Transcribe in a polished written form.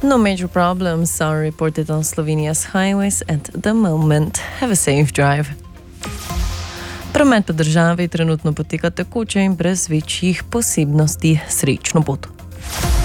No major problems are reported on Slovenia's highways at the moment. Have a safe drive. Promet po državi trenutno poteka tekoče in brez večjih posebnosti. Srečno pot.